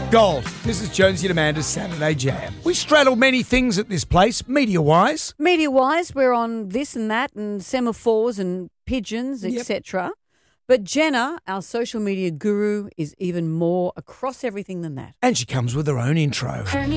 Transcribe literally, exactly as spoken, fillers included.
Gold. This is Jonesy and Amanda's Saturday Jam. We straddle many things at this place, media-wise. Media-wise, we're on this and that and semaphores and pigeons, Yep. et cetera. But Jenna, our social media guru, is even more across everything than that. And she comes with her own intro.